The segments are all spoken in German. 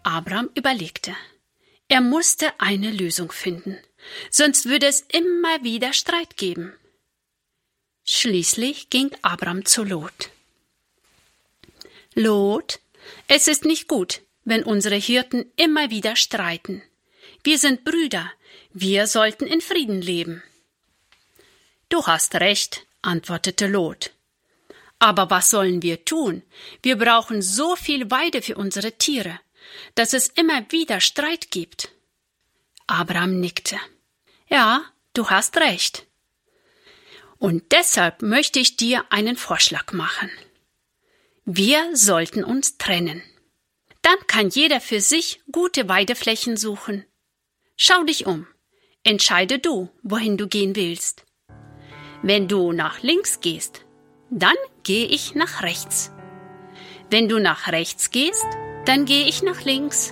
Abram überlegte. Er musste eine Lösung finden, sonst würde es immer wieder Streit geben. Schließlich ging Abram zu Lot. Lot, es ist nicht gut, wenn unsere Hirten immer wieder streiten. Wir sind Brüder, wir sollten in Frieden leben. Du hast recht, antwortete Lot. Aber was sollen wir tun? Wir brauchen so viel Weide für unsere Tiere, dass es immer wieder Streit gibt. Abram nickte. Ja, du hast recht. Und deshalb möchte ich dir einen Vorschlag machen. Wir sollten uns trennen. Dann kann jeder für sich gute Weideflächen suchen. Schau dich um. Entscheide du, wohin du gehen willst. Wenn du nach links gehst, dann gehe ich nach rechts. Wenn du nach rechts gehst, dann gehe ich nach links.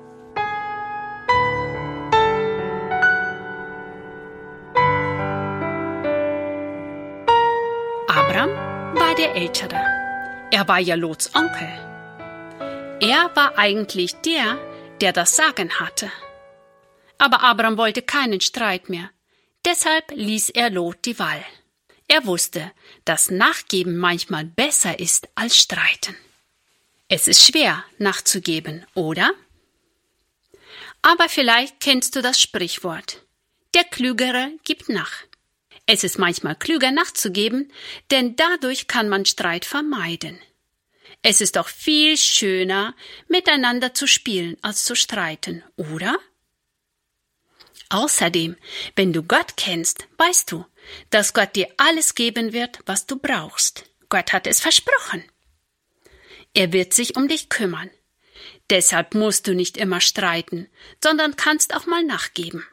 Abram war der Ältere. Er war ja Lots Onkel. Er war eigentlich der das Sagen hatte. Aber Abram wollte keinen Streit mehr. Deshalb ließ er Lot die Wahl. Er wusste, dass Nachgeben manchmal besser ist als Streiten. Es ist schwer, nachzugeben, oder? Aber vielleicht kennst du das Sprichwort. Der Klügere gibt nach. Es ist manchmal klüger nachzugeben, denn dadurch kann man Streit vermeiden. Es ist auch viel schöner, miteinander zu spielen, als zu streiten, oder? Außerdem, wenn du Gott kennst, weißt du, dass Gott dir alles geben wird, was du brauchst. Gott hat es versprochen. Er wird sich um dich kümmern. Deshalb musst du nicht immer streiten, sondern kannst auch mal nachgeben.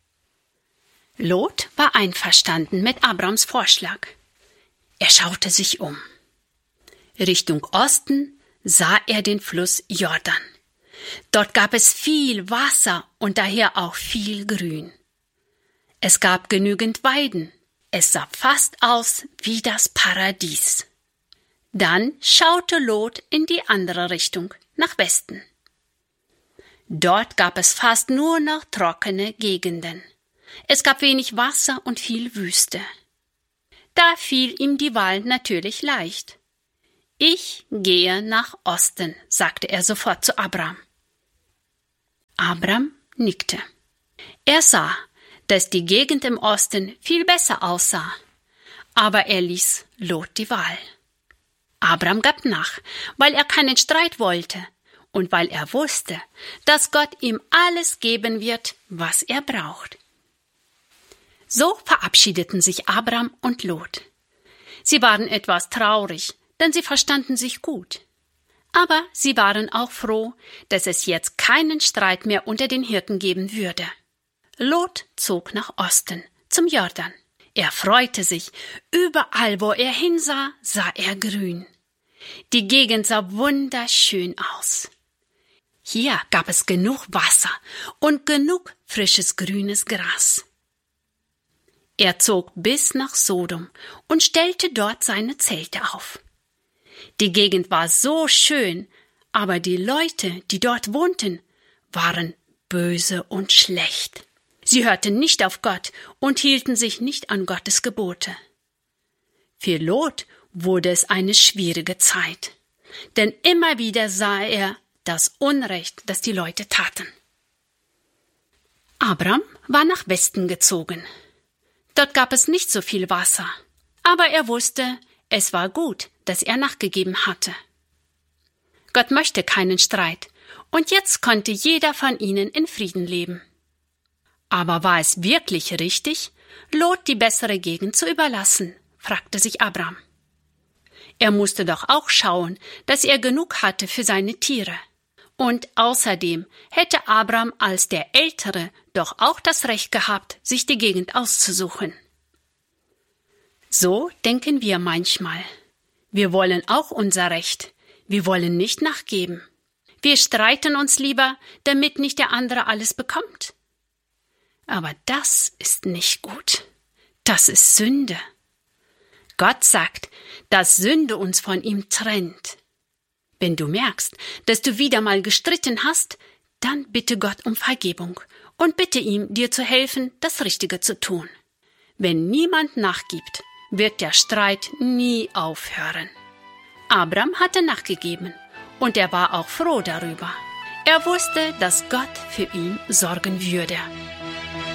Lot war einverstanden mit Abrams Vorschlag. Er schaute sich um. Richtung Osten sah er den Fluss Jordan. Dort gab es viel Wasser und daher auch viel Grün. Es gab genügend Weiden. Es sah fast aus wie das Paradies. Dann schaute Lot in die andere Richtung, nach Westen. Dort gab es fast nur noch trockene Gegenden. Es gab wenig Wasser und viel Wüste. Da fiel ihm die Wahl natürlich leicht. Ich gehe nach Osten, sagte er sofort zu Abram. Abram nickte. Er sah, dass die Gegend im Osten viel besser aussah, aber er ließ Lot die Wahl. Abram gab nach, weil er keinen Streit wollte und weil er wusste, dass Gott ihm alles geben wird, was er braucht. So verabschiedeten sich Abram und Lot. Sie waren etwas traurig, denn sie verstanden sich gut. Aber sie waren auch froh, dass es jetzt keinen Streit mehr unter den Hirten geben würde. Lot zog nach Osten, zum Jordan. Er freute sich. Überall, wo er hinsah, sah er grün. Die Gegend sah wunderschön aus. Hier gab es genug Wasser und genug frisches grünes Gras. Er zog bis nach Sodom und stellte dort seine Zelte auf. Die Gegend war so schön, aber die Leute, die dort wohnten, waren böse und schlecht. Sie hörten nicht auf Gott und hielten sich nicht an Gottes Gebote. Für Lot wurde es eine schwierige Zeit, denn immer wieder sah er das Unrecht, das die Leute taten. Abram war nach Westen gezogen. Dort gab es nicht so viel Wasser, aber er wusste, es war gut, dass er nachgegeben hatte. Gott möchte keinen Streit, und jetzt konnte jeder von ihnen in Frieden leben. Aber war es wirklich richtig, Lot die bessere Gegend zu überlassen, fragte sich Abram. Er musste doch auch schauen, dass er genug hatte für seine Tiere. Und außerdem hätte Abram als der Ältere doch auch das Recht gehabt, sich die Gegend auszusuchen. So denken wir manchmal. Wir wollen auch unser Recht. Wir wollen nicht nachgeben. Wir streiten uns lieber, damit nicht der andere alles bekommt. Aber das ist nicht gut. Das ist Sünde. Gott sagt, dass Sünde uns von ihm trennt. Wenn du merkst, dass du wieder mal gestritten hast, dann bitte Gott um Vergebung und bitte ihm, dir zu helfen, das Richtige zu tun. Wenn niemand nachgibt, wird der Streit nie aufhören. Abram hatte nachgegeben und er war auch froh darüber. Er wusste, dass Gott für ihn sorgen würde.